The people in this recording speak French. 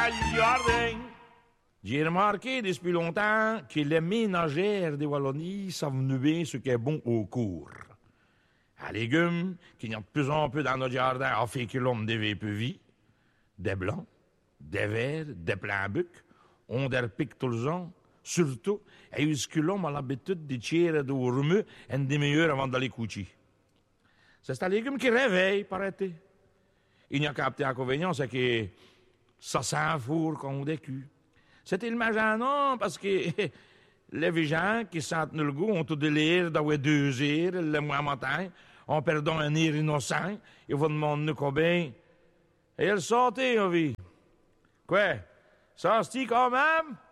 du jardin. J'ai remarqué depuis longtemps que les ménagères des Wallonies savent bien ce qui est bon au cours. À légumes, qu'il y a de plus en plus dans notre jardin, en fait que l'homme devait peu vivre. Des blancs, des verts, des pleins bucs, on des pics tout le temps. Surtout, et que l'homme a l'habitude de tirer du remue une demi-heure avant d'aller coucher. C'est un légume qui réveille, paraît-il. Il n'y a qu'un petit inconvénient, c'est que ça sent un four quand on décue. C'est imaginant parce que les gens qui sentent le goût ont tout délire d'avoir 2 heures le mois matin en perdant un air innocent. Ils vont demander combien. Et elle sortait, on vit. Quoi? Ça se dit quand même?